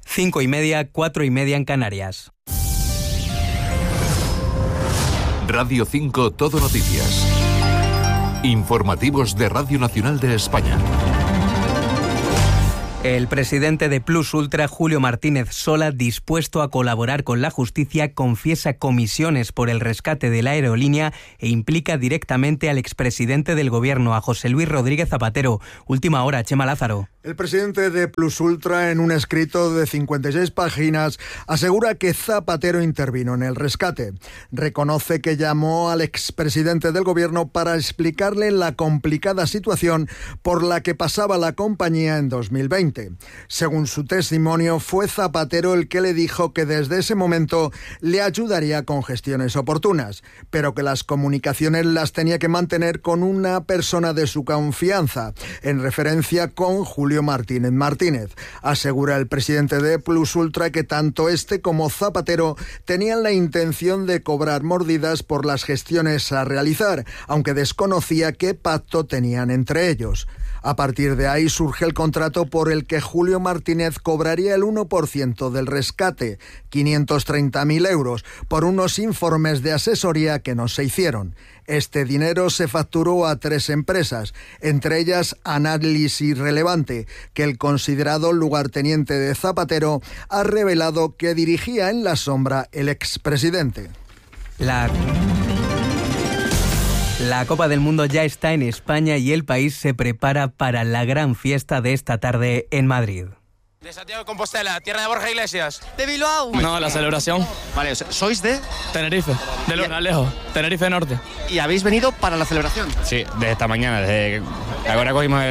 5:30, 4:30 en Canarias. Radio 5 Todo Noticias. Informativos de Radio Nacional de España. El presidente de Plus Ultra, Julio Martínez Sola, dispuesto a colaborar con la justicia, confiesa comisiones por el rescate de la aerolínea e implica directamente al expresidente del gobierno, a José Luis Rodríguez Zapatero. Última hora, Chema Lázaro. El presidente de Plus Ultra, en un escrito de 56 páginas, asegura que Zapatero intervino en el rescate. Reconoce que llamó al expresidente del gobierno para explicarle la complicada situación por la que pasaba la compañía en 2020. Según su testimonio, fue Zapatero el que le dijo que desde ese momento le ayudaría con gestiones oportunas, pero que las comunicaciones las tenía que mantener con una persona de su confianza, en referencia con Julio Martínez. Asegura el presidente de Plus Ultra que tanto este como Zapatero tenían la intención de cobrar mordidas por las gestiones a realizar, aunque desconocía qué pacto tenían entre ellos. A partir de ahí surge el contrato por el que Julio Martínez cobraría el 1% del rescate, 530.000 euros, por unos informes de asesoría que no se hicieron. Este dinero se facturó a 3 empresas, entre ellas Análisis Relevante, que el considerado lugarteniente de Zapatero ha revelado que dirigía en la sombra el expresidente. La Copa del Mundo ya está en España y el país se prepara para la gran fiesta de esta tarde en Madrid. De Santiago de Compostela, tierra de Borja Iglesias. ¿De Bilbao? No, la celebración. Vale, ¿sois de? Tenerife, de Lejos, Tenerife Norte. ¿Y habéis venido para la celebración? Sí, desde esta mañana, ahora cogimos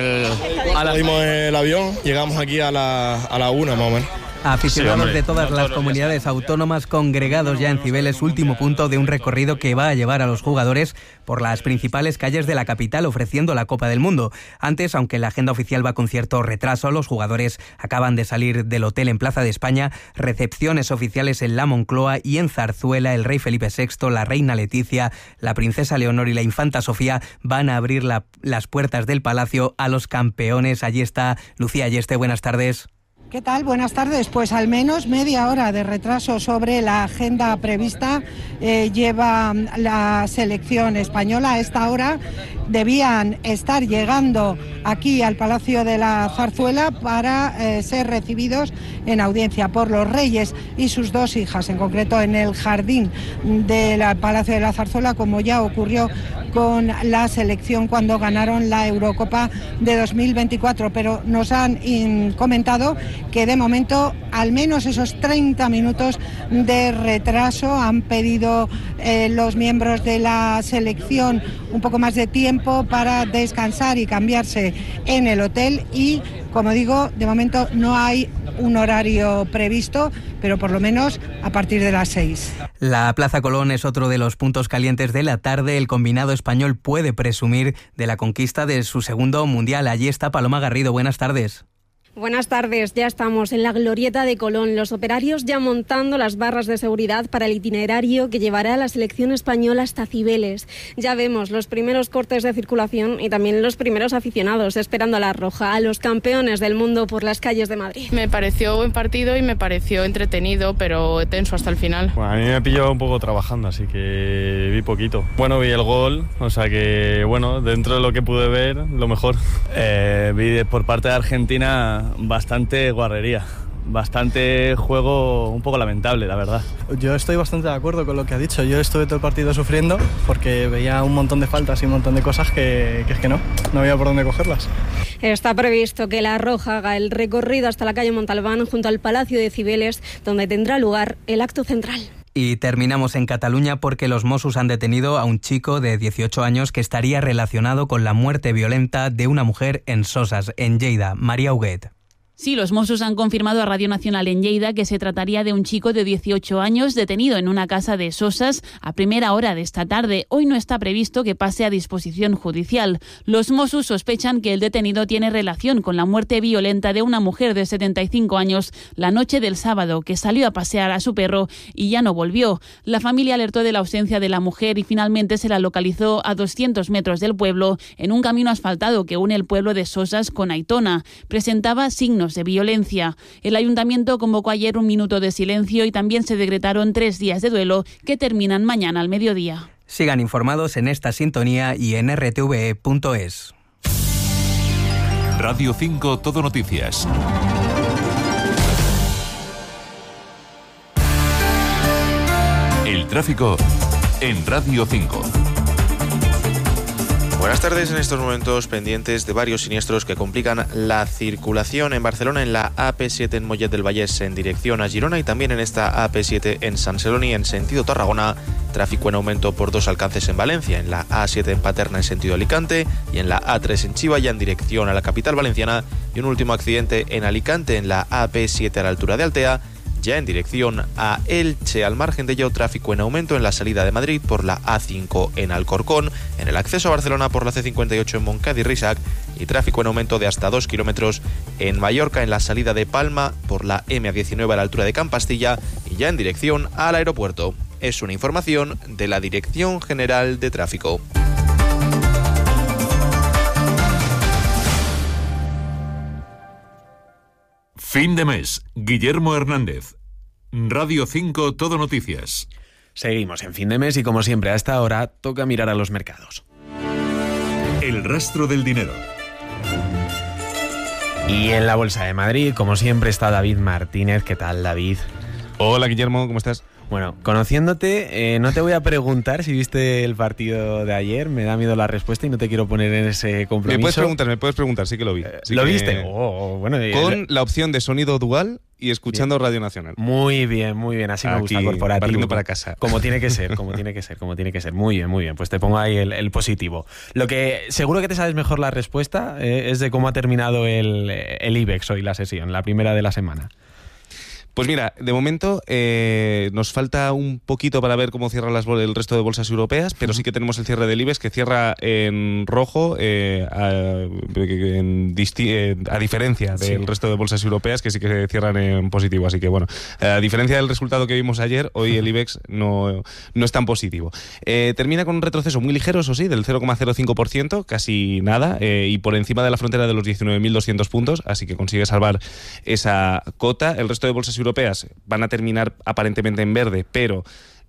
el avión, llegamos aquí a la 1 más o menos. Aficionados de todas las comunidades autónomas congregados ya en Cibeles, último punto de un recorrido que va a llevar a los jugadores por las principales calles de la capital ofreciendo la Copa del Mundo. Antes, aunque la agenda oficial va con cierto retraso, los jugadores acaban de salir del hotel en Plaza de España, recepciones oficiales en la Moncloa y en Zarzuela. El rey Felipe VI, la reina Leticia, la princesa Leonor y la infanta Sofía van a abrir las puertas del palacio a los campeones. Allí está Lucía Ayeste, buenas tardes. ¿Qué tal? Buenas tardes. Pues al menos media hora de retraso sobre la agenda prevista lleva la selección española. A esta hora debían estar llegando aquí al Palacio de la Zarzuela para ser recibidos en audiencia por los reyes y sus 2 hijas, en concreto en el jardín del Palacio de la Zarzuela, como ya ocurrió con la selección cuando ganaron la Eurocopa de 2024. Pero nos han comentado que de momento al menos esos 30 minutos de retraso han pedido los miembros de la selección un poco más de tiempo para descansar y cambiarse en el hotel y, como digo, de momento no hay un horario previsto, pero por lo menos a partir de las 6. La Plaza Colón es otro de los puntos calientes de la tarde. El combinado español puede presumir de la conquista de su segundo mundial. Allí está Paloma Garrido. Buenas tardes. Buenas tardes, ya estamos en la glorieta de Colón. Los operarios ya montando las barras de seguridad para el itinerario que llevará a la selección española hasta Cibeles. Ya vemos los primeros cortes de circulación y también los primeros aficionados esperando a la roja, a los campeones del mundo por las calles de Madrid. Me pareció buen partido y me pareció entretenido, pero tenso hasta el final. Bueno, a mí me pilló un poco trabajando, así que vi poquito. Bueno, vi el gol, o sea que, bueno, dentro de lo que pude ver, lo mejor. Vi por parte de Argentina bastante guarrería, bastante juego un poco lamentable, la verdad. Yo estoy bastante de acuerdo con lo que ha dicho. Yo estuve todo el partido sufriendo porque veía un montón de faltas y un montón de cosas que es que no había por dónde cogerlas. Está previsto que la Roja haga el recorrido hasta la calle Montalbán junto al Palacio de Cibeles, donde tendrá lugar el acto central. Y terminamos en Cataluña porque los Mossos han detenido a un chico de 18 años que estaría relacionado con la muerte violenta de una mujer en Soses, en Lleida. María Huguet. Sí, los Mossos han confirmado a Radio Nacional en Lleida que se trataría de un chico de 18 años detenido en una casa de Soses a primera hora de esta tarde. Hoy no está previsto que pase a disposición judicial. Los Mossos sospechan que el detenido tiene relación con la muerte violenta de una mujer de 75 años la noche del sábado, que salió a pasear a su perro y ya no volvió. La familia alertó de la ausencia de la mujer y finalmente se la localizó a 200 metros del pueblo en un camino asfaltado que une el pueblo de Soses con Aitona. Presentaba signos años de violencia. El ayuntamiento convocó ayer un minuto de silencio y también se decretaron 3 días de duelo que terminan mañana al mediodía. Sigan informados en esta sintonía y en rtve.es. Radio 5 Todo Noticias. El tráfico en Radio 5. Buenas tardes. En estos momentos pendientes de varios siniestros que complican la circulación en Barcelona, en la AP7 en Mollet del Vallès en dirección a Girona y también en esta AP7 en Sant Celoni en sentido Tarragona. Tráfico en aumento por 2 alcances en Valencia, en la A7 en Paterna en sentido Alicante y en la A3 en Chiva ya en dirección a la capital valenciana, y un último accidente en Alicante en la AP7 a la altura de Altea, ya en dirección a Elche. Al margen de ello, tráfico en aumento en la salida de Madrid por la A5 en Alcorcón, en el acceso a Barcelona por la C58 en Montcada y Risac, y tráfico en aumento de hasta 2 kilómetros en Mallorca en la salida de Palma por la M19 a la altura de Campastilla y ya en dirección al aeropuerto. Es una información de la Dirección General de Tráfico. Fin de mes. Guillermo Hernández. Radio 5 Todo Noticias. Seguimos en fin de mes y como siempre a esta hora toca mirar a los mercados. El rastro del dinero. Y en la Bolsa de Madrid, como siempre, está David Martínez. ¿Qué tal, David? Hola, Guillermo, ¿cómo estás? Bueno, conociéndote, no te voy a preguntar si viste el partido de ayer, me da miedo la respuesta y no te quiero poner en ese compromiso. Me puedes preguntar, sí que lo vi. ¿Lo viste? Bueno, con la opción de sonido dual y escuchando bien. Radio Nacional. Muy bien, así me gusta, corporativo. Partiendo para casa. Como tiene que ser. Muy bien, pues te pongo ahí el positivo. Lo que seguro que te sabes mejor la respuesta es de cómo ha terminado el IBEX hoy la sesión, la primera de la semana. Pues mira, de momento nos falta un poquito para ver cómo cierran el resto de bolsas europeas, pero sí que tenemos el cierre del IBEX que cierra en rojo, a diferencia del resto de bolsas europeas que sí que cierran en positivo. Así que bueno, a diferencia del resultado que vimos ayer, hoy el IBEX no es tan positivo. Termina con un retroceso muy ligero, eso sí, del 0,05%, casi nada, y por encima de la frontera de los 19.200 puntos, así que consigue salvar esa cota. El resto de bolsas europeas van a terminar aparentemente en verde, pero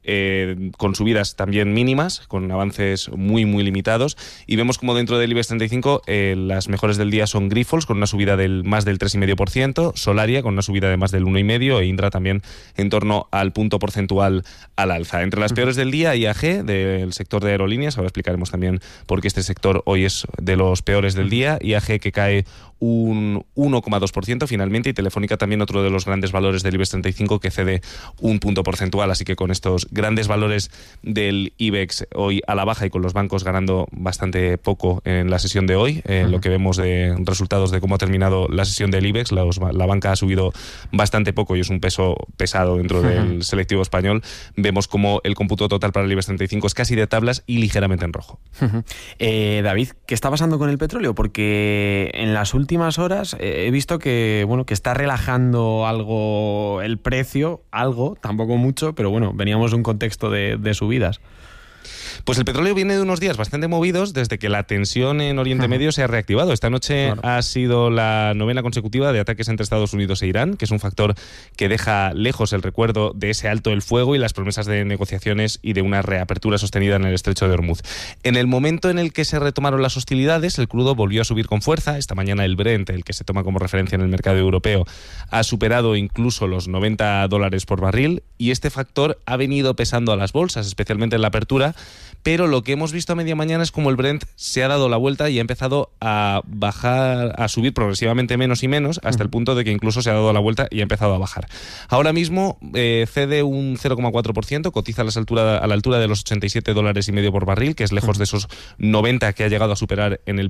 con subidas también mínimas, con avances muy limitados, y vemos como dentro del IBEX 35 las mejores del día son Grifols con una subida del más del 3,5%, Solaria con una subida de más del 1,5% e Indra también en torno al punto porcentual al alza. Entre las peores del día, IAG del sector de aerolíneas, ahora explicaremos también por qué este sector hoy es de los peores del día. IAG que cae un 1,2% finalmente, y Telefónica también otro de los grandes valores del IBEX 35 que cede un punto porcentual, así que con estos grandes valores del IBEX hoy a la baja y con los bancos ganando bastante poco en la sesión de hoy, lo que vemos de resultados de cómo ha terminado la sesión del IBEX, la banca ha subido bastante poco y es un peso pesado dentro del selectivo español. Vemos como el cómputo total para el IBEX 35 es casi de tablas y ligeramente en rojo. David, ¿qué está pasando con el petróleo? Porque en las últimas horas he visto que está relajando algo el precio, tampoco mucho, pero bueno, veníamos de un contexto de subidas. Pues el petróleo viene de unos días bastante movidos desde que la tensión en Oriente Medio se ha reactivado. Esta noche ha sido la 9ª consecutiva de ataques entre Estados Unidos e Irán, que es un factor que deja lejos el recuerdo de ese alto el fuego y las promesas de negociaciones y de una reapertura sostenida en el estrecho de Hormuz. En el momento en el que se retomaron las hostilidades, el crudo volvió a subir con fuerza. Esta mañana el Brent, el que se toma como referencia en el mercado europeo, ha superado incluso los $90 por barril, y este factor ha venido pesando a las bolsas, especialmente en la apertura. Pero lo que hemos visto a media mañana es como el Brent se ha dado la vuelta y ha empezado a bajar, a subir progresivamente menos y menos, hasta el punto de que incluso se ha dado la vuelta y ha empezado a bajar. Ahora mismo cede un 0,4%, cotiza a la altura de los $87,5 por barril, que es lejos de esos 90 que ha llegado a superar en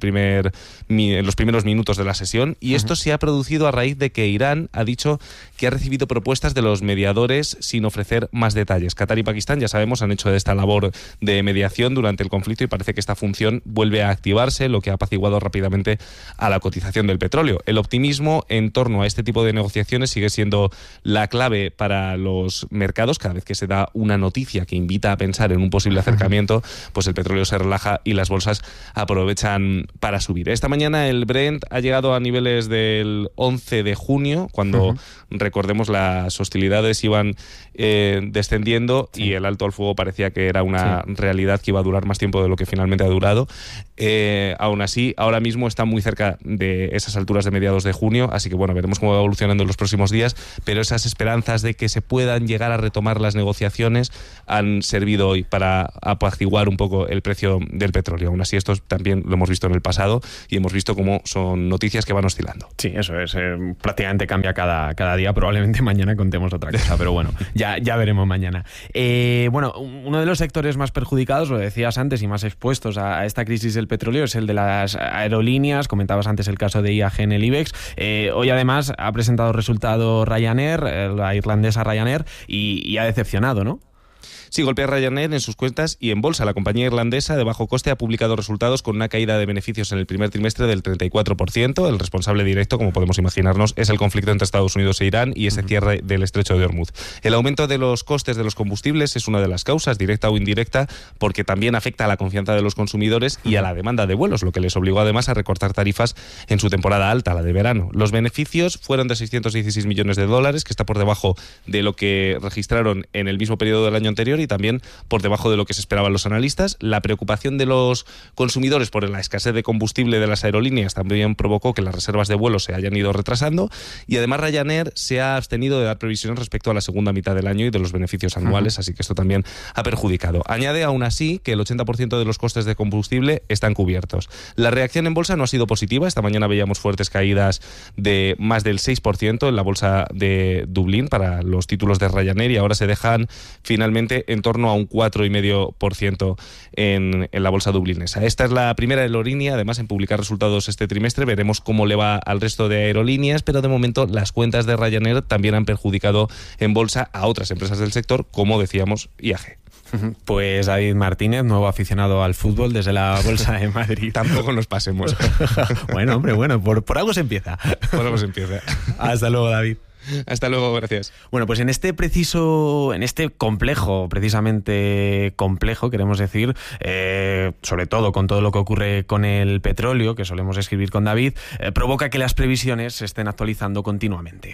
los primeros minutos de la sesión. Y esto se ha producido a raíz de que Irán ha dicho que ha recibido propuestas de los mediadores sin ofrecer más detalles. Qatar y Pakistán, ya sabemos, han hecho esta labor de mediación mediación durante el conflicto y parece que esta función vuelve a activarse, lo que ha apaciguado rápidamente a la cotización del petróleo. El optimismo en torno a este tipo de negociaciones sigue siendo la clave para los mercados. Cada vez que se da una noticia que invita a pensar en un posible acercamiento, pues el petróleo se relaja y las bolsas aprovechan para subir. Esta mañana el Brent ha llegado a niveles del 11 de junio, cuando, recordemos, las hostilidades iban descendiendo y el alto al fuego parecía que era una realidad que iba a durar más tiempo de lo que finalmente ha durado. Aún así, ahora mismo está muy cerca de esas alturas de mediados de junio, así que bueno, veremos cómo va evolucionando en los próximos días, pero esas esperanzas de que se puedan llegar a retomar las negociaciones han servido hoy para apaciguar un poco el precio del petróleo. Aún así, esto también lo hemos visto en el pasado y hemos visto cómo son noticias que van oscilando. Sí, eso es. Prácticamente cambia cada día. Probablemente mañana contemos otra cosa, pero bueno, ya veremos mañana. Bueno, uno de los sectores más perjudicados, lo decías antes, y más expuestos a esta crisis del petróleo es el de las aerolíneas. Comentabas antes el caso de IAG en el IBEX. Hoy además ha presentado resultado Ryanair, la irlandesa Ryanair, y ha decepcionado, ¿no? Sí, golpea Ryanair en sus cuentas y en bolsa. La compañía irlandesa de bajo coste ha publicado resultados con una caída de beneficios en el primer trimestre del 34%. El responsable directo, como podemos imaginarnos, es el conflicto entre Estados Unidos e Irán y ese cierre del estrecho de Hormuz. El aumento de los costes de los combustibles es una de las causas, directa o indirecta, porque también afecta a la confianza de los consumidores y a la demanda de vuelos, lo que les obligó además a recortar tarifas en su temporada alta, la de verano. Los beneficios fueron de $616 millones, que está por debajo de lo que registraron en el mismo periodo del año anterior y también por debajo de lo que se esperaban los analistas. La preocupación de los consumidores por la escasez de combustible de las aerolíneas también provocó que las reservas de vuelos se hayan ido retrasando y además Ryanair se ha abstenido de dar previsiones respecto a la segunda mitad del año y de los beneficios anuales, así que esto también ha perjudicado. Añade aún así que el 80% de los costes de combustible están cubiertos. La reacción en bolsa no ha sido positiva. Esta mañana veíamos fuertes caídas de más del 6% en la bolsa de Dublín para los títulos de Ryanair y ahora se dejan finalmente en torno a un 4,5% en la bolsa dublinesa. Esta es la primera aerolínea, además, en publicar resultados este trimestre. Veremos cómo le va al resto de aerolíneas, pero de momento las cuentas de Ryanair también han perjudicado en bolsa a otras empresas del sector, como decíamos, IAG. Pues David Martínez, nuevo aficionado al fútbol desde la Bolsa de Madrid. Tampoco nos pasemos. Bueno, hombre, por algo se empieza. Por algo se empieza. Hasta luego, David. Hasta luego, gracias. Bueno, pues en este complejo, precisamente complejo, queremos decir, sobre todo con todo lo que ocurre con el petróleo, que solemos escribir con David, provoca que las previsiones se estén actualizando continuamente.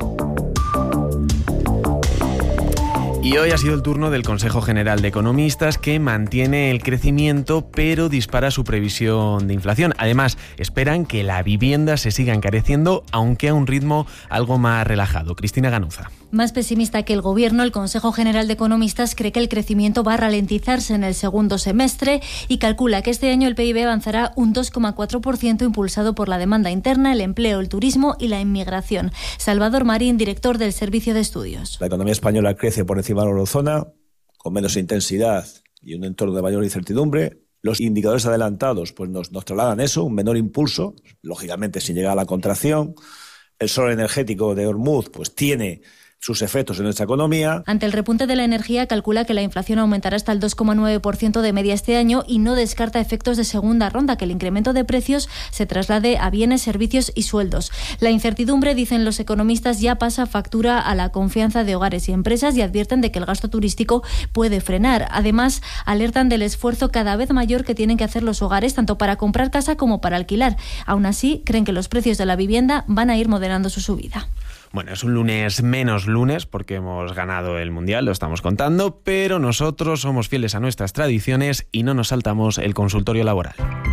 Y hoy ha sido el turno del Consejo General de Economistas, que mantiene el crecimiento pero dispara su previsión de inflación. Además, esperan que la vivienda se siga encareciendo, aunque a un ritmo algo más relajado. Cristina Ganuza. Más pesimista que el Gobierno, el Consejo General de Economistas cree que el crecimiento va a ralentizarse en el segundo semestre y calcula que este año el PIB avanzará un 2,4%, impulsado por la demanda interna, el empleo, el turismo y la inmigración. Salvador Marín, director del Servicio de Estudios. La economía española crece por encima de la eurozona, con menos intensidad y un entorno de mayor incertidumbre. Los indicadores adelantados pues nos trasladan eso, un menor impulso, lógicamente sin llegar a la contracción. El sol energético de Hormuz pues tiene sus efectos en nuestra economía. Ante el repunte de la energía, calcula que la inflación aumentará hasta el 2,9% de media este año y no descarta efectos de segunda ronda, que el incremento de precios se traslade a bienes, servicios y sueldos. La incertidumbre, dicen los economistas, ya pasa factura a la confianza de hogares y empresas y advierten de que el gasto turístico puede frenar. Además, alertan del esfuerzo cada vez mayor que tienen que hacer los hogares, tanto para comprar casa como para alquilar. Aún así, creen que los precios de la vivienda van a ir moderando su subida. Bueno, es un lunes menos lunes porque hemos ganado el Mundial, lo estamos contando, pero nosotros somos fieles a nuestras tradiciones y no nos saltamos el consultorio laboral.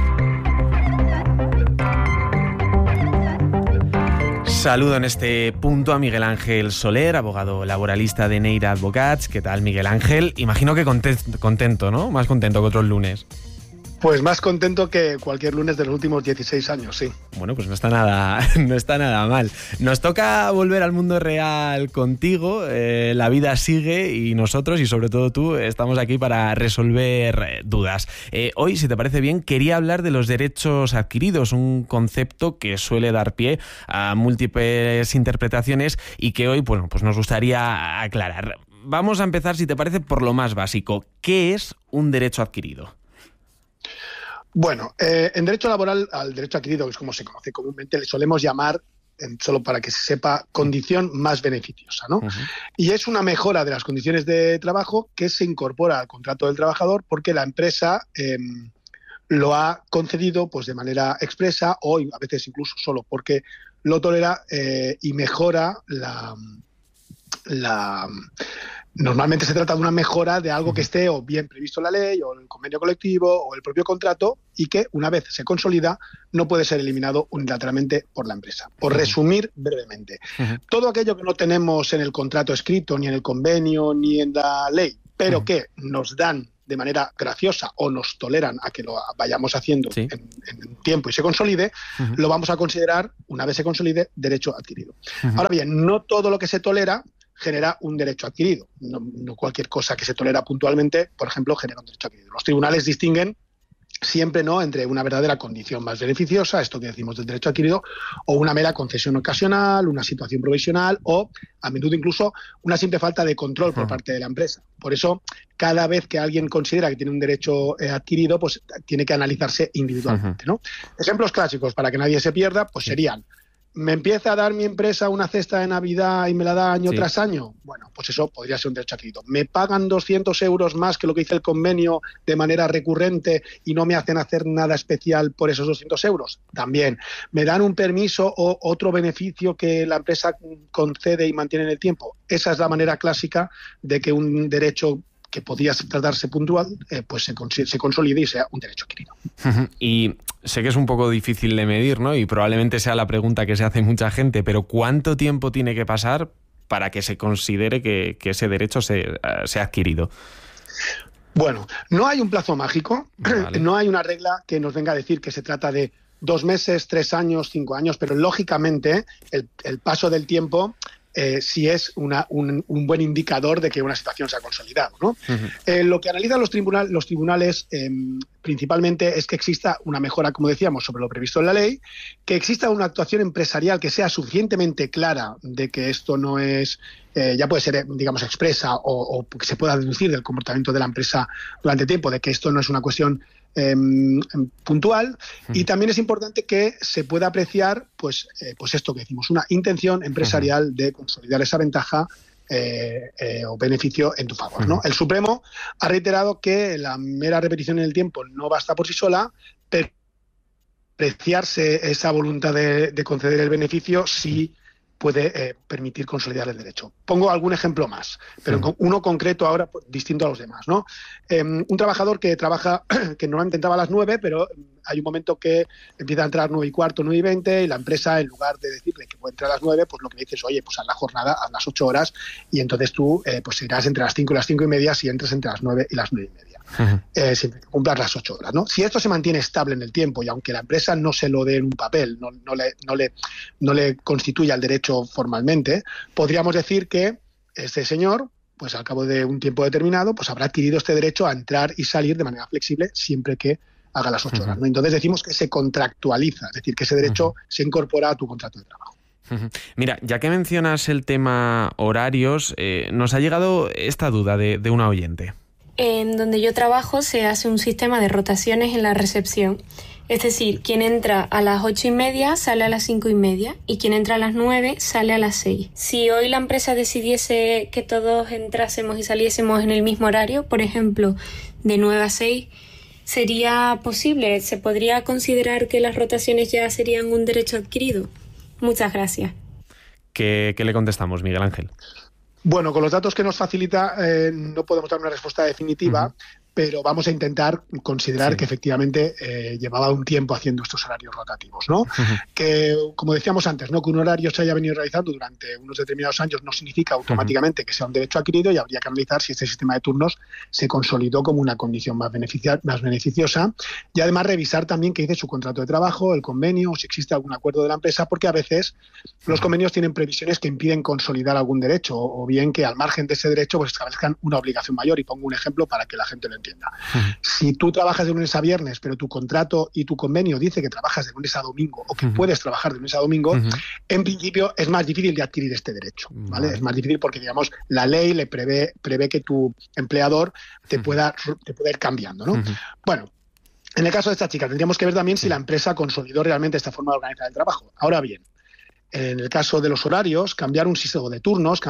Saludo en este punto a Miguel Ángel Soler, abogado laboralista de Neira Advocats. ¿Qué tal, Miguel Ángel? Imagino que contento, ¿no? Más contento que otros lunes. Pues más contento que cualquier lunes de los últimos 16 años, sí. Bueno, pues no está nada mal. Nos toca volver al mundo real contigo. La vida sigue y nosotros, y sobre todo tú, estamos aquí para resolver dudas. Hoy, si te parece bien, quería hablar de los derechos adquiridos, un concepto que suele dar pie a múltiples interpretaciones y que hoy, bueno, pues nos gustaría aclarar. vamos a empezar, si te parece, por lo más básico. ¿Qué es un derecho adquirido? Bueno, en derecho laboral, al derecho adquirido, que es como se conoce comúnmente, le solemos llamar, solo para que se sepa, condición más beneficiosa, ¿no? Y es una mejora de las condiciones de trabajo que se incorpora al contrato del trabajador porque la empresa lo ha concedido pues de manera expresa o a veces incluso solo porque lo tolera y mejora Normalmente se trata de una mejora de algo que esté o bien previsto en la ley o en el convenio colectivo o el propio contrato y que una vez se consolida no puede ser eliminado unilateralmente por la empresa. Por resumir brevemente, todo aquello que no tenemos en el contrato escrito, ni en el convenio, ni en la ley, pero que nos dan de manera graciosa o nos toleran a que lo vayamos haciendo en tiempo y se consolide, lo vamos a considerar, una vez se consolide, derecho adquirido. Ahora bien, no todo lo que se tolera genera un derecho adquirido. No cualquier cosa que se tolera puntualmente, por ejemplo, genera un derecho adquirido. Los tribunales distinguen siempre entre una verdadera condición más beneficiosa, esto que decimos del derecho adquirido, o una mera concesión ocasional, una situación provisional o, a menudo incluso, una simple falta de control por parte de la empresa. Por eso, cada vez que alguien considera que tiene un derecho adquirido, pues tiene que analizarse individualmente, ¿no? Ejemplos clásicos, para que nadie se pierda, pues serían: ¿me empieza a dar mi empresa una cesta de Navidad y me la da año tras año? Bueno, pues eso podría ser un derecho adquirido. ¿Me pagan 200 euros más que lo que dice el convenio de manera recurrente y no me hacen hacer nada especial por esos 200 euros? También. ¿Me dan un permiso o otro beneficio que la empresa concede y mantiene en el tiempo? Esa es la manera clásica de que un derecho que podía tratarse puntual, pues se consolide y sea un derecho adquirido. Y sé que es un poco difícil de medir, ¿no? Y probablemente sea la pregunta que se hace mucha gente, pero ¿cuánto tiempo tiene que pasar para que se considere que ese derecho sea adquirido? Bueno, no hay un plazo mágico, no hay una regla que nos venga a decir que se trata de 2 meses, 3 años, 5 años, pero lógicamente el paso del tiempo sí es un buen indicador de que una situación se ha consolidado, ¿no? Lo que analizan los tribunales principalmente es que exista una mejora, como decíamos, sobre lo previsto en la ley, que exista una actuación empresarial que sea suficientemente clara de que esto no es, ya puede ser, digamos, expresa o que se pueda deducir del comportamiento de la empresa durante tiempo, de que esto no es una cuestión puntual, y también es importante que se pueda apreciar pues esto que decimos, una intención empresarial de consolidar esa ventaja o beneficio en tu favor, ¿no? El Supremo ha reiterado que la mera repetición en el tiempo no basta por sí sola, pero apreciarse esa voluntad de conceder el beneficio sí puede permitir consolidar el derecho. Pongo algún ejemplo más, pero uno concreto ahora distinto a los demás, ¿no? Un trabajador que trabaja, que normalmente entraba a las 9, pero hay un momento que empieza a entrar 9:15, 9:20, y la empresa, en lugar de decirle que puede entrar a las 9, pues lo que le dice es: oye, pues haz la jornada, haz las 8 horas, y entonces tú pues irás entre las 5 y las 5:30 si entras entre las 9 y las 9:30. Siempre que cumplas las 8 horas, ¿no? Si esto se mantiene estable en el tiempo y aunque la empresa no se lo dé en un papel, no le constituya el derecho formalmente, podríamos decir que este señor, pues al cabo de un tiempo determinado, pues habrá adquirido este derecho a entrar y salir de manera flexible siempre que haga las 8 horas, ¿no? Entonces decimos que se contractualiza, es decir, que ese derecho se incorpora a tu contrato de trabajo. Mira, ya que mencionas el tema horarios, nos ha llegado esta duda de una oyente. En donde yo trabajo se hace un sistema de rotaciones en la recepción. Es decir, quien entra a las 8:30 sale a las 5:30 y quien entra a las 9 sale a las 6. Si hoy la empresa decidiese que todos entrásemos y saliésemos en el mismo horario, por ejemplo, de 9 a 6, ¿sería posible? ¿Se podría considerar que las rotaciones ya serían un derecho adquirido? Muchas gracias. ¿Qué le contestamos, Miguel Ángel? Bueno, con los datos que nos facilita no podemos dar una respuesta definitiva, pero vamos a intentar considerar que efectivamente llevaba un tiempo haciendo estos horarios rotativos, ¿no? Que, como decíamos antes, ¿no? Que un horario se haya venido realizando durante unos determinados años no significa automáticamente que sea un derecho adquirido, y habría que analizar si este sistema de turnos se consolidó como una condición más beneficiosa, y además revisar también qué dice su contrato de trabajo, el convenio, o si existe algún acuerdo de la empresa, porque a veces los convenios tienen previsiones que impiden consolidar algún derecho, o bien que al margen de ese derecho pues establezcan una obligación mayor. Y pongo un ejemplo para que la gente lo entienda. entienda. Si tú trabajas de lunes a viernes, pero tu contrato y tu convenio dice que trabajas de lunes a domingo o que puedes trabajar de lunes a domingo, en principio es más difícil de adquirir este derecho, ¿vale? Es más difícil porque, digamos, la ley le prevé que tu empleador te pueda ir cambiando, ¿no? Bueno, en el caso de esta chica tendríamos que ver también si la empresa consolidó realmente esta forma de organizar el trabajo. Ahora bien, en el caso de los horarios, cambiar un sistema de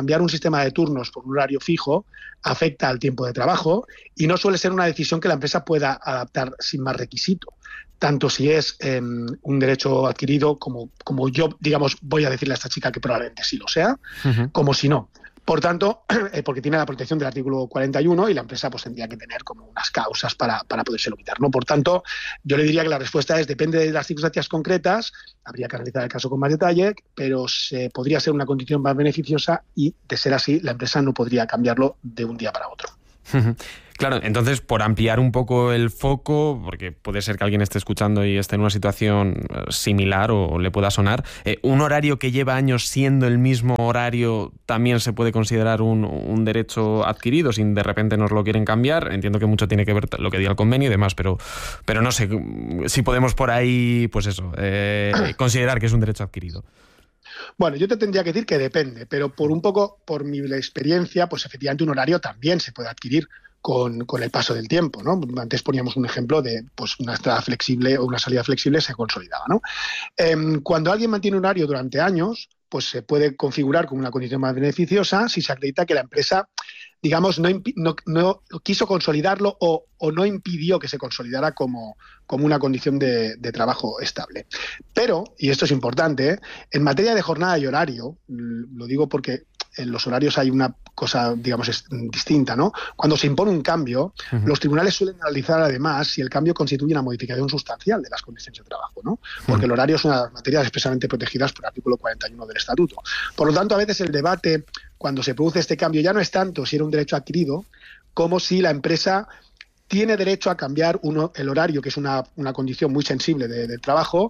turnos por un horario fijo afecta al tiempo de trabajo y no suele ser una decisión que la empresa pueda adaptar sin más requisito, tanto si es un derecho adquirido como yo, digamos, voy a decirle a esta chica que probablemente sí lo sea, como si no. Por tanto, porque tiene la protección del artículo 41 y la empresa pues tendría que tener como unas causas para podérselo quitar, ¿no? Por tanto, yo le diría que la respuesta es depende de las circunstancias concretas, habría que analizar el caso con más detalle, pero podría ser una condición más beneficiosa y, de ser así, la empresa no podría cambiarlo de un día para otro. Claro, entonces, por ampliar un poco el foco, porque puede ser que alguien esté escuchando y esté en una situación similar o le pueda sonar, ¿un horario que lleva años siendo el mismo horario también se puede considerar un derecho adquirido si de repente nos lo quieren cambiar? Entiendo que mucho tiene que ver lo que diga el convenio y demás, pero no sé si podemos por ahí, pues eso, considerar que es un derecho adquirido. Bueno, yo te tendría que decir que depende, pero por mi experiencia, pues efectivamente un horario también se puede adquirir con el paso del tiempo, ¿no? Antes poníamos un ejemplo de pues una entrada flexible o una salida flexible se consolidaba, ¿no? Cuando alguien mantiene un horario durante años, pues se puede configurar como una condición más beneficiosa si se acredita que la empresa, digamos, no quiso consolidarlo o no impidió que se consolidara como una condición de trabajo estable. Pero, y esto es importante, en materia de jornada y horario, lo digo porque en los horarios hay una cosa, digamos, distinta, ¿no? Cuando se impone un cambio, los tribunales suelen analizar además si el cambio constituye una modificación sustancial de las condiciones de trabajo, ¿no? Porque el horario es una de las materias expresamente protegidas por el artículo 41 del Estatuto. Por lo tanto, a veces el debate, cuando se produce este cambio, ya no es tanto si era un derecho adquirido, como si la empresa tiene derecho a cambiar el horario, que es una condición muy sensible del trabajo,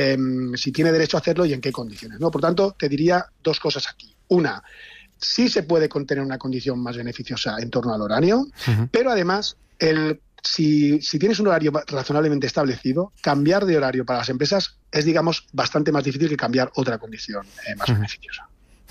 si tiene derecho a hacerlo y en qué condiciones, ¿no? Por tanto, te diría dos cosas aquí. Una, sí se puede contener una condición más beneficiosa en torno al horario, pero además, si tienes un horario razonablemente establecido, cambiar de horario para las empresas es, digamos, bastante más difícil que cambiar otra condición más beneficiosa.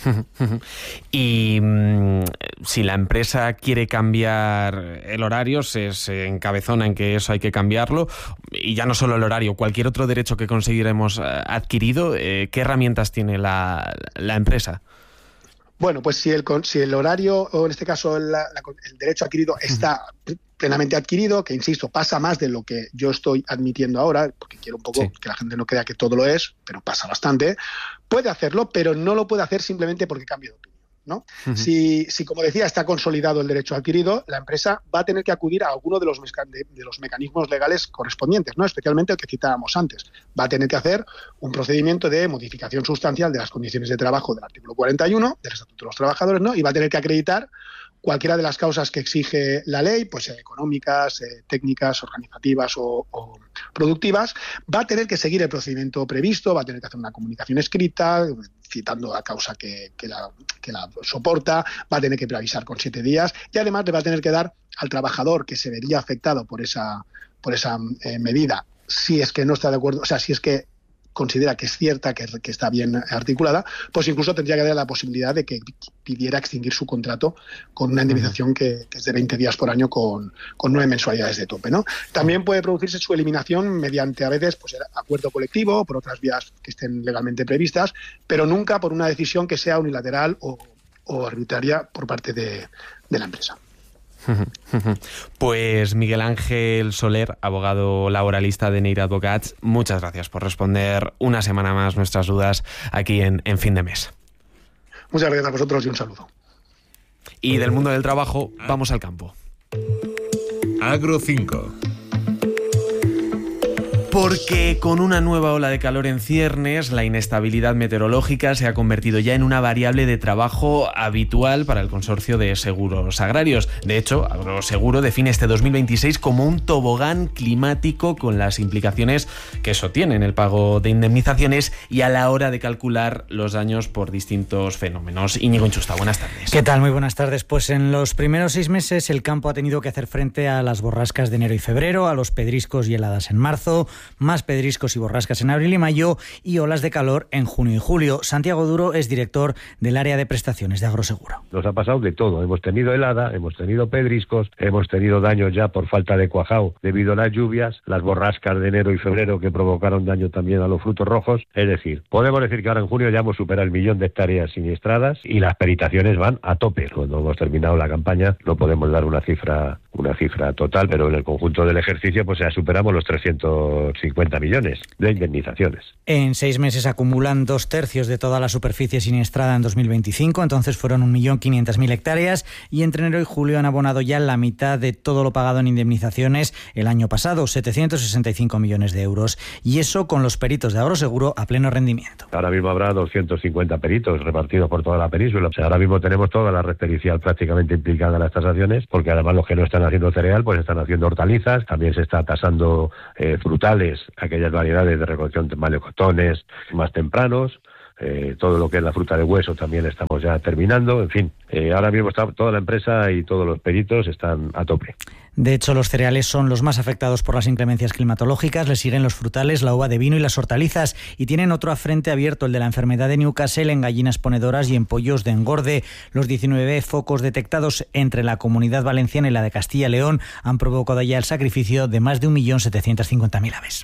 Y si la empresa quiere cambiar el horario, se encabezona en que eso hay que cambiarlo, y ya no solo el horario, cualquier otro derecho que conseguiremos adquirido, ¿qué herramientas tiene la empresa? Bueno, pues si el horario, o en este caso el derecho adquirido está plenamente adquirido, que insisto, pasa más de lo que yo estoy admitiendo ahora, porque quiero un poco que la gente no crea que todo lo es, pero pasa bastante, puede hacerlo, pero no lo puede hacer simplemente porque cambie de opinión, ¿no? Si, como decía, está consolidado el derecho adquirido, la empresa va a tener que acudir a alguno de los mecanismos legales correspondientes, ¿no? Especialmente el que citábamos antes. Va a tener que hacer un procedimiento de modificación sustancial de las condiciones de trabajo del artículo 41 del Estatuto de los Trabajadores, ¿no? Y va a tener que acreditar cualquiera de las causas que exige la ley, pues económicas, técnicas, organizativas o productivas. Va a tener que seguir el procedimiento previsto, va a tener que hacer una comunicación escrita, citando la causa que la soporta, va a tener que preavisar con 7 días y además le va a tener que dar al trabajador que se vería afectado por esa medida, si es que no está de acuerdo, o sea, si es que considera que es cierta, que está bien articulada, pues incluso tendría que dar la posibilidad de que pidiera extinguir su contrato con una indemnización que es de 20 días por año con 9 mensualidades de tope, ¿no? También puede producirse su eliminación mediante, a veces, pues acuerdo colectivo o por otras vías que estén legalmente previstas, pero nunca por una decisión que sea unilateral o arbitraria por parte de la empresa. Pues Miguel Ángel Soler, abogado laboralista de Neira Advocats, muchas gracias por responder una semana más nuestras dudas aquí en Fin de Mes. Muchas gracias a vosotros y un saludo. Y del mundo del trabajo, vamos al campo. Agro 5. Porque con una nueva ola de calor en ciernes, la inestabilidad meteorológica se ha convertido ya en una variable de trabajo habitual para el Consorcio de Seguros Agrarios. De hecho, Agroseguro define este 2026 como un tobogán climático, con las implicaciones que eso tiene en el pago de indemnizaciones y a la hora de calcular los daños por distintos fenómenos. Íñigo Inchusta, buenas tardes. ¿Qué tal? Muy buenas tardes. Pues en los primeros 6 meses el campo ha tenido que hacer frente a las borrascas de enero y febrero, a los pedriscos y heladas en marzo, más pedriscos y borrascas en abril y mayo y olas de calor en junio y julio. Santiago Duro es director del área de prestaciones de Agroseguro. Nos ha pasado de todo. Hemos tenido helada, hemos tenido pedriscos, hemos tenido daños ya por falta de cuajado debido a las lluvias, las borrascas de enero y febrero que provocaron daño también a los frutos rojos. Es decir, podemos decir que ahora en junio ya hemos superado el 1.000.000 de hectáreas siniestradas y las peritaciones van a tope. Cuando hemos terminado la campaña no podemos dar una cifra total, pero en el conjunto del ejercicio pues ya superamos los 350 millones de indemnizaciones. En 6 meses acumulan 2/3 de toda la superficie siniestrada en 2025, entonces fueron 1.500.000 hectáreas y entre enero y julio han abonado ya la mitad de todo lo pagado en indemnizaciones el año pasado, 765 millones de euros. Y eso con los peritos de Agroseguro a pleno rendimiento. Ahora mismo habrá 250 peritos repartidos por toda la península. O sea, ahora mismo tenemos toda la red pericial prácticamente implicada en las tasaciones, porque además los que no están haciendo cereal pues están haciendo hortalizas, también se está tasando frutales, aquellas variedades de recolección de melocotones más tempranos. Todo lo que es la fruta de hueso también estamos ya terminando. En fin, ahora mismo está toda la empresa y todos los peritos están a tope. De hecho, los cereales son los más afectados por las inclemencias climatológicas, les siguen los frutales, la uva de vino y las hortalizas, y tienen otro frente abierto, el de la enfermedad de Newcastle en gallinas ponedoras y en pollos de engorde. Los 19 focos detectados entre la Comunidad Valenciana y la de Castilla y León han provocado ya el sacrificio de más de 1.750.000 aves.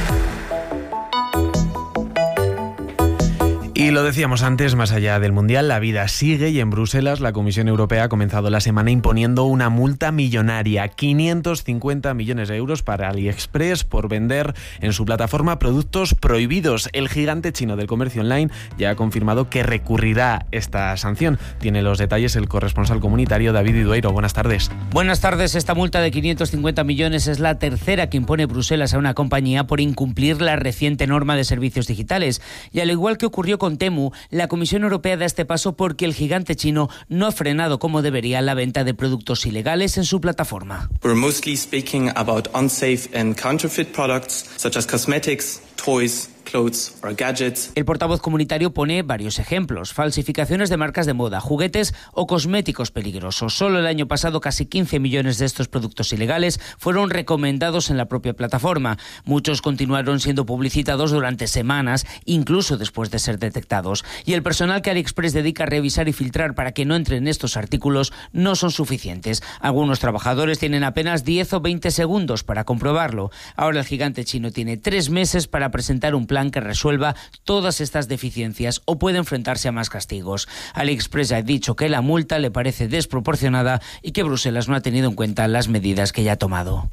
Y lo decíamos antes, más allá del Mundial, la vida sigue y en Bruselas la Comisión Europea ha comenzado la semana imponiendo una multa millonaria, 550 millones de euros para AliExpress por vender en su plataforma productos prohibidos. El gigante chino del comercio online ya ha confirmado que recurrirá esta sanción. Tiene los detalles el corresponsal comunitario David Idueiro. Buenas tardes. Buenas tardes. Esta multa de 550 millones es la tercera que impone Bruselas a una compañía por incumplir la reciente norma de servicios digitales. Y al igual que ocurrió con Temu, la Comisión Europea da este paso porque el gigante chino no ha frenado como debería la venta de productos ilegales en su plataforma. We're mostly speaking about unsafe and counterfeit products such as cosmetics, toys, clothes or gadgets. El portavoz comunitario pone varios ejemplos: falsificaciones de marcas de moda, juguetes o cosméticos peligrosos. Solo el año pasado casi 15 millones de estos productos ilegales fueron recomendados en la propia plataforma. Muchos continuaron siendo publicitados durante semanas, incluso después de ser detectados. Y el personal que AliExpress dedica a revisar y filtrar para que no entren estos artículos no son suficientes. Algunos trabajadores tienen apenas 10 o 20 segundos para comprobarlo. Ahora el gigante chino tiene 3 meses para presentar un plan que resuelva todas estas deficiencias o puede enfrentarse a más castigos. AliExpress ha dicho que la multa le parece desproporcionada y que Bruselas no ha tenido en cuenta las medidas que ya ha tomado.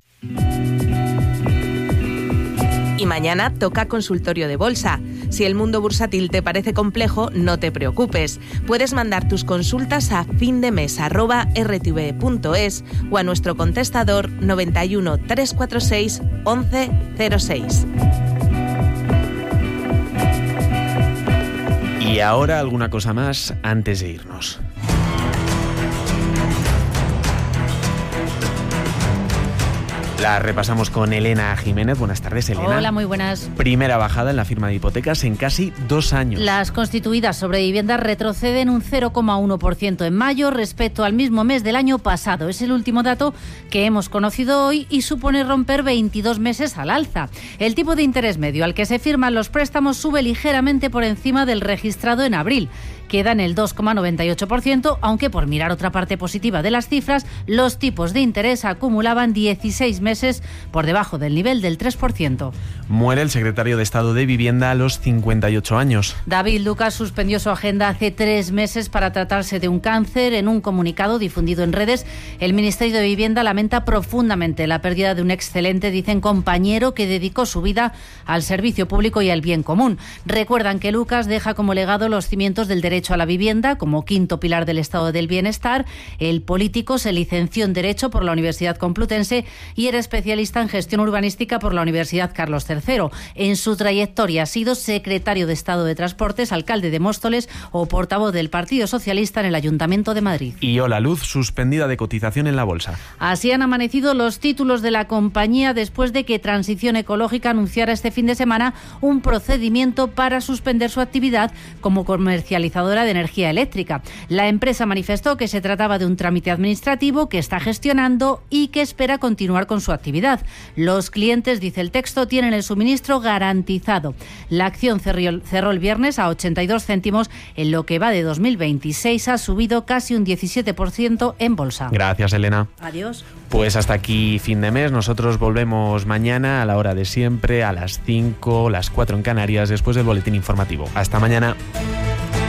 Y mañana toca consultorio de bolsa. Si el mundo bursátil te parece complejo, no te preocupes. Puedes mandar tus consultas a findemes@rtv.es o a nuestro contestador 91 346 1106. Y ahora alguna cosa más antes de irnos. La repasamos con Elena Jiménez. Buenas tardes, Elena. Hola, muy buenas. Primera bajada en la firma de hipotecas en casi 2 años. Las constituidas sobre vivienda retroceden un 0,1% en mayo respecto al mismo mes del año pasado. Es el último dato que hemos conocido hoy y supone romper 22 meses al alza. El tipo de interés medio al que se firman los préstamos sube ligeramente por encima del registrado en abril. Queda en el 2,98%, aunque por mirar otra parte positiva de las cifras, los tipos de interés acumulaban 16 meses por debajo del nivel del 3%. Muere el secretario de Estado de Vivienda a los 58 años. David Lucas suspendió su agenda hace 3 meses para tratarse de un cáncer. En un comunicado difundido en redes, el Ministerio de Vivienda lamenta profundamente la pérdida de un excelente, dicen, compañero que dedicó su vida al servicio público y al bien común. Recuerdan que Lucas deja como legado los cimientos del derecho derecho a la vivienda como quinto pilar del estado del bienestar. El político se licenció en Derecho por la Universidad Complutense y era especialista en gestión urbanística por la Universidad Carlos III. En su trayectoria ha sido secretario de Estado de Transportes, alcalde de Móstoles o portavoz del Partido Socialista en el Ayuntamiento de Madrid. Y Hola Luz, suspendida de cotización en la bolsa. Así han amanecido los títulos de la compañía después de que Transición Ecológica anunciara este fin de semana un procedimiento para suspender su actividad como comercializadora de energía eléctrica. La empresa manifestó que se trataba de un trámite administrativo que está gestionando y que espera continuar con su actividad. Los clientes, dice el texto, tienen el suministro garantizado. La acción cerró el viernes a 82 céntimos, en lo que va de 2026 ha subido casi un 17% en bolsa. Gracias, Elena. Adiós. Pues hasta aquí fin de mes. Nosotros volvemos mañana a la hora de siempre, a las 5, las 4 en Canarias, después del boletín informativo. Hasta mañana.